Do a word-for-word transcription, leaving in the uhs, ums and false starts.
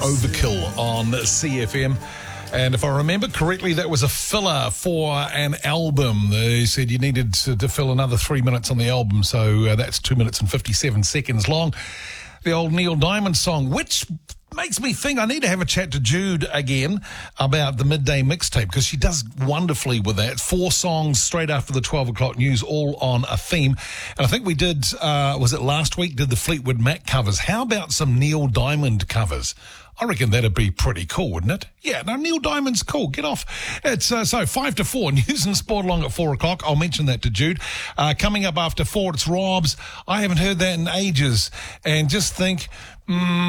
Overkill on C F M. And if I remember correctly, that was a filler for an album. They said you needed to, to fill another three minutes on the album, so uh, that's two minutes and fifty-seven seconds long. The old Neil Diamond song, which makes me think I need to have a chat to Jude again about the midday mixtape, because she does wonderfully with that. Four songs straight after the twelve o'clock news, all on a theme. And I think we did, uh, was it last week, did the Fleetwood Mac covers. How about some Neil Diamond covers? I reckon that'd be pretty cool, wouldn't it? Yeah, no, Neil Diamond's cool. Get off. It's uh, so five to four. News and sport along at four o'clock. I'll mention that to Jude. Uh, coming up after four, it's Rob's. I haven't heard that in ages. And just think, mm,